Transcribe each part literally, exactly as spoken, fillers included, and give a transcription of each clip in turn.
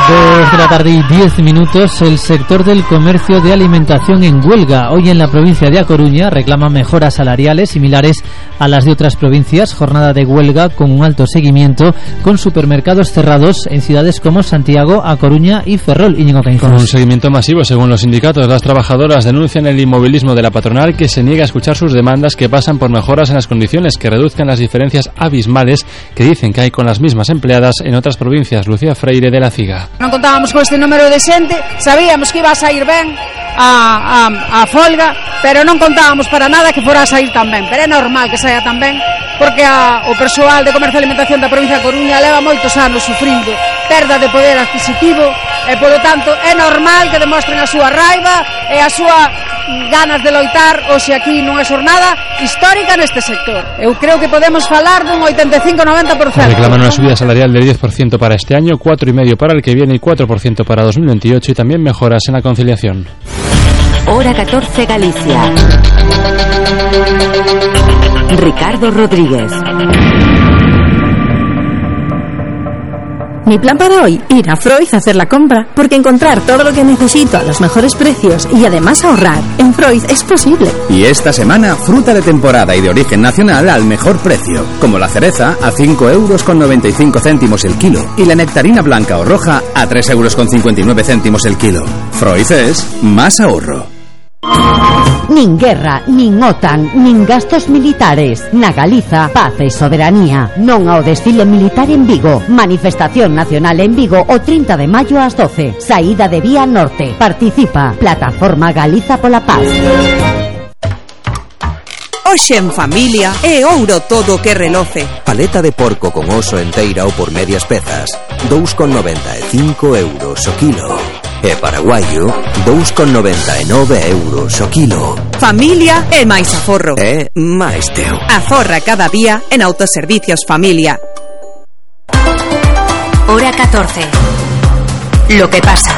Dos de la tarde y diez minutos. El sector del comercio de alimentación en huelga. Hoy en la provincia de A Coruña reclama mejoras salariales similares a las de otras provincias. Jornada de huelga con un alto seguimiento, con supermercados cerrados en ciudades como Santiago, A Coruña y Ferrol. Íñigo Cañizares. Con un seguimiento masivo, según los sindicatos, las trabajadoras denuncian el inmovilismo de la patronal, que se niega a escuchar sus demandas, que pasan por mejoras en las condiciones que reduzcan las diferencias abismales que dicen que hay con las mismas empleadas en otras provincias. Lucía Freire, de La Figa. Non contábamos con este número de xente, sabíamos que iba a sair ben a, a, a folga, pero non contábamos para nada que fora a sair tan ben, pero é normal que saia tan ben, porque a, o persoal de comercio e alimentación da provincia de Coruña leva moitos anos sufrindo perda de poder adquisitivo, e polo tanto é normal que demostren a súa raiva e a súa ganas de loitar. Hoxe aquí non é xornada histórica neste sector. Eu creo que podemos falar dun oitenta e cinco a noventa por ciento. Reclaman una subida salarial del diez por ciento para este año, cuatro coma cinco por ciento para el que viene y cuatro por ciento para dos mil veintiocho, y también mejoras en la conciliación. Hora catorce Galicia. Ricardo Rodríguez. Mi plan para hoy, ir a Freud a hacer la compra, porque encontrar todo lo que necesito a los mejores precios y además ahorrar en Freud es posible. Y esta semana, fruta de temporada y de origen nacional al mejor precio, como la cereza a cinco euros con noventa y cinco céntimos el kilo y la nectarina blanca o roja a tres euros con cincuenta y nueve céntimos el kilo. Freud es más ahorro. Nin guerra, nin OTAN, nin gastos militares. Na Galiza, paz e soberanía. Non ao desfile militar en Vigo. Manifestación nacional en Vigo o trinta de maio ás doce. Saída de Vía Norte. Participa Plataforma Galiza pola Paz. Hoxe en familia é ouro todo o que reloce. Paleta de porco con oso enteira ou por medias pezas, dous con noventa e cinco euros o kilo. E paraguaio, dous con noventa e nove euros o kilo. Familia é máis aforro. É máis teu. Aforra cada día en Autoservicios Familia. Hora catorce. Lo que pasa.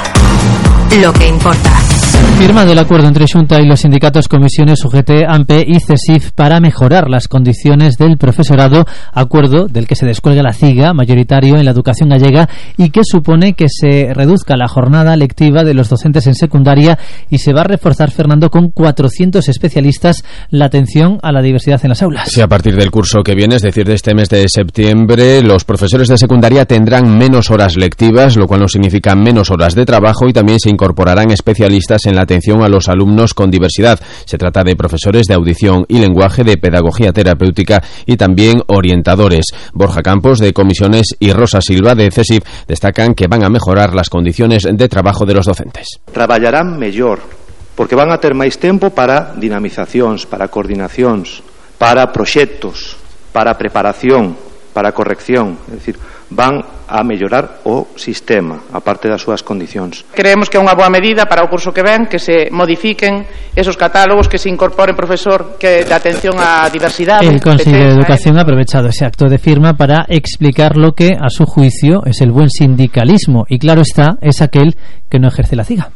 Lo que importa. Firmado el acuerdo entre Xunta y los sindicatos Comisiones U G T, AMPE y CESIF para mejorar las condiciones del profesorado, acuerdo del que se descuelga la CIGA, mayoritario en la educación gallega, y que supone que se reduzca la jornada lectiva de los docentes en secundaria, y se va a reforzar, Fernando, con cuatrocientos especialistas la atención a la diversidad en las aulas. Sí, a partir del curso que viene, es decir, de este mes de septiembre, los profesores de secundaria tendrán menos horas lectivas, lo cual no significa menos horas de trabajo, y también se incorporarán especialistas en la atención a los alumnos con diversidad. Se trata de profesores de audición y lenguaje, de pedagogía terapéutica y también orientadores. Borja Campos, de Comisiones, y Rosa Silva, de CESIF, destacan que van a mejorar las condiciones de trabajo de los docentes. Traballarán mellor, porque van a ter máis tempo para dinamizacións, para coordinacións, para proxectos, para preparación, para corrección. É dicir, van a mellorar o sistema, a parte das súas condicións. Creemos que é unha boa medida para o curso que ven que se modifiquen esos catálogos, que se incorporen profesor que de atención á diversidade. El Consejo de Educación ha aprovechado ese acto de firma para explicar lo que, a su juicio, es el buen sindicalismo, y claro está, es aquel que no ejerce la CIGA.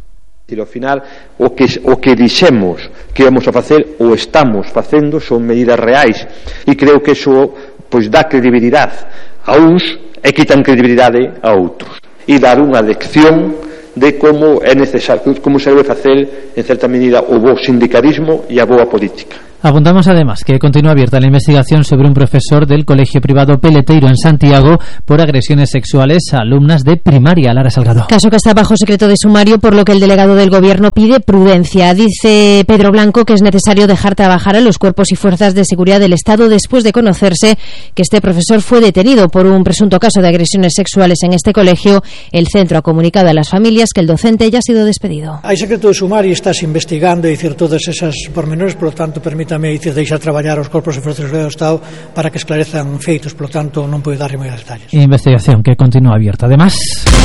E ao final o que, o que dixemos que íamos a facer o estamos facendo son medidas reais, e creo que iso pois dá credibilidade a uns e quitan credibilidade a outros, e dar unha lección de como é necesario, como se debe facer en certa medida o bo sindicalismo e a boa política. Apuntamos además que continúa abierta la investigación sobre un profesor del colegio privado Peleteiro en Santiago por agresiones sexuales a alumnas de primaria. Lara Salgado. Caso que está bajo secreto de sumario, por lo que el delegado del gobierno pide prudencia. Dice Pedro Blanco que es necesario dejar trabajar a los cuerpos y fuerzas de seguridad del Estado después de conocerse que este profesor fue detenido por un presunto caso de agresiones sexuales en este colegio. El centro ha comunicado a las familias que el docente ya ha sido despedido. Hay secreto de sumario, estás investigando e dicir todas esas pormenores, por lo tanto, permítame dicir deixar traballar os corpos e forzas do Estado para que esclarezan feitos, por lo tanto, non podo darlle máis detalles. Investigación que continúa abierta. Además,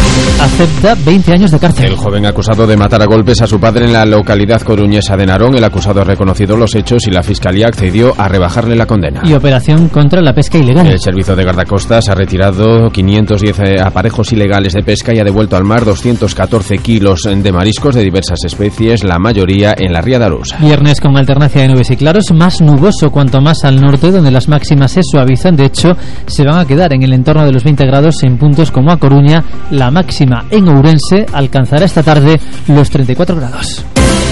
acepta veinte años de cárcel. El joven acusado de matar a golpes a su padre en la localidad coruñesa de Narón, el acusado ha reconocido los hechos y la Fiscalía accedió a rebajarle la condena. Y operación contra la pesca ilegal. El Servicio de Guardacostas ha retirado quinientos diez aparejos ilegales de pesca y ha devuelto al mar doscientos catorce kilos de mariscos de diversas especies, la mayoría en la ría de Arousa. Viernes con alternancia de nubes y claros. claros, más nuboso, cuanto más al norte, donde las máximas se suavizan. De hecho, se van a quedar en el entorno de los veinte grados en puntos como A Coruña. La máxima en Ourense alcanzará esta tarde los treinta y cuatro grados.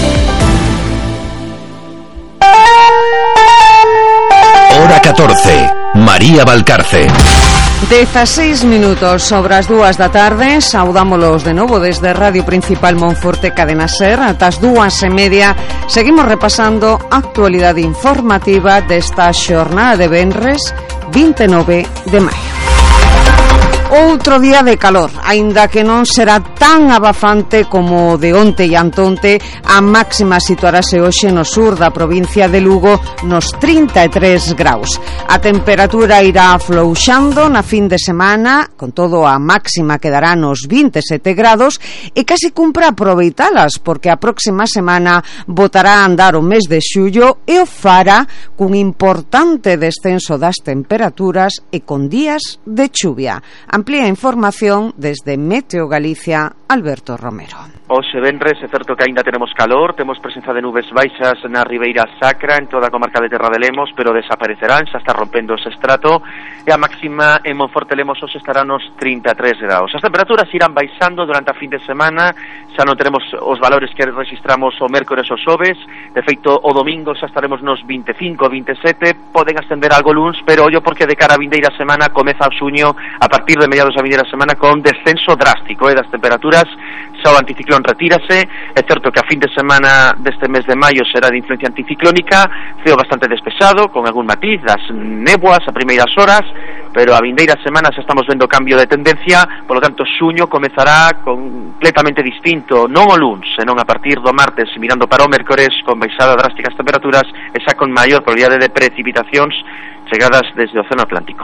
Hora catorce. María Valcarce. dezaseis minutos sobre as dúas da tarde. Saudámolos de novo desde Radio Principal Monforte Cadena Ser. Ata as dúas e media seguimos repasando a actualidade informativa desta xornada de venres vinte e nove de maio. Outro día de calor, aínda que non será tan abafante como de onte e antonte. A máxima situarase hoxe no sur da provincia de Lugo nos trinta e tres graus. A temperatura irá aflouxando na fin de semana, con todo a máxima quedará nos vinte e sete graus, e casi cumpre aproveitalas, porque a próxima semana botará a andar o mes de xullo e o fará cun importante descenso das temperaturas e con días de chuvia. Amplía información desde Meteo Galicia, Alberto Romero. Hoxe venres, é certo que aínda tenemos calor, temos presenza de nubes baixas na Ribeira Sacra, en toda a comarca de Terra de Lemos, pero desaparecerán, xa está rompendo ese estrato, e a máxima en Monforte Lemos hoxe estará nos trinta e tres graus. As temperaturas irán baixando durante a fin de semana, xa non teremos os valores que registramos o mércores ou xoves, de feito o domingo xa estaremos nos vinte e cinco, vinte e sete, poden ascender algo luns, pero ollo porque de cara a vindeira semana comeza o xuño, a partir de mediados da vindeira semana, con descenso drástico eh, das temperaturas. Xa o anticiclón retírase, é certo que a fin de semana deste mes de maio será de influencia anticiclónica, ceo bastante despexado, con algún matiz das néboas a primeiras horas, pero a vindeira semana xa estamos vendo cambio de tendencia, polo tanto xuño comezará completamente distinto, non o luns, senón a partir do martes, mirando para o mércores, con baixada drásticas temperaturas e xa con maior probabilidade de precipitacións chegadas desde o Océano Atlántico.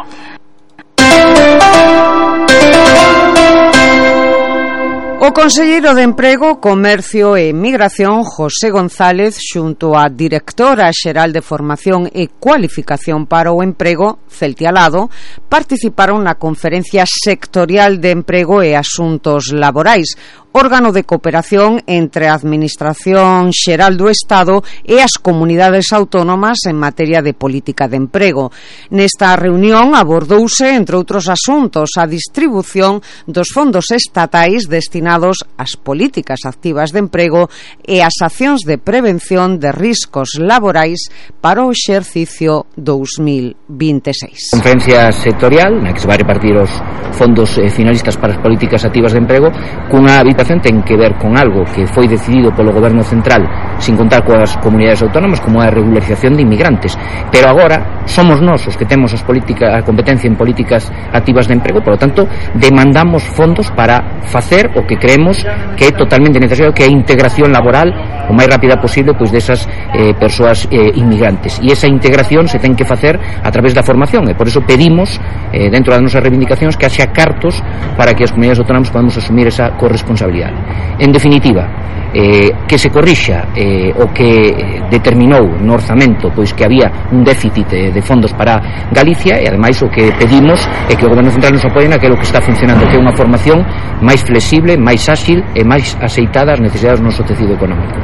O conselleiro de Emprego, Comercio e Migración, José González, xunto á directora xeral de Formación e Cualificación para o Emprego, Celtia Lado, participaron na Conferencia Sectorial de Emprego e Asuntos Laborais, órgano de cooperación entre a Administración Xeral do Estado e as comunidades autónomas en materia de política de emprego. Nesta reunión abordouse, entre outros asuntos, a distribución dos fondos estatais destinados ás políticas activas de emprego e as accións de prevención de riscos laborais para o exercicio dous mil vinte e seis. Conferencia sectorial na que se vai repartir os fondos eh, finalistas para as políticas activas de emprego, cunha habitación ten que ver con algo que foi decidido polo Goberno Central sin contar coas comunidades autónomas, como a regularización de inmigrantes, pero agora somos nós os que temos as políticas, a competencia en políticas activas de emprego, por lo tanto demandamos fondos para facer o que creemos que é totalmente necesario, que é a integración laboral o máis rápida posible pois desas eh, persoas eh, inmigrantes, e esa integración se ten que facer a través da formación, e por eso pedimos eh, dentro das nosas reivindicacións que haxa cartos para que as comunidades autónomas podamos asumir esa corresponsabilidade. En definitiva, eh, que se corrixa eh, o que determinou no orzamento pois que había un déficit eh, de fondos para Galicia, e ademais o que pedimos é que o Goberno Central nos apoie naquilo que está funcionando, que é unha formación máis flexible, máis áxil e máis aceitada ás necesidades do noso tecido económico.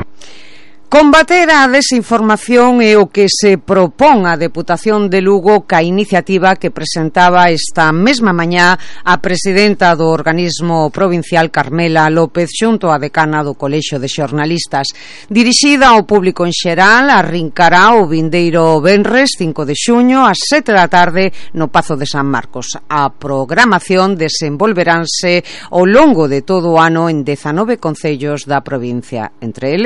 Combater a desinformación é o que se propón a Deputación de Lugo ca iniciativa que presentaba esta mesma mañá a presidenta do organismo provincial, Carmela López, xunto á decana do Colexio de Xornalistas. Dirixida ao público en xeral, arrincará o vindeiro venres cinco de xuño ás sete da tarde no Pazo de San Marcos. A programación desenvolveránse ao longo de todo o ano en dezanove concellos da provincia, entre eles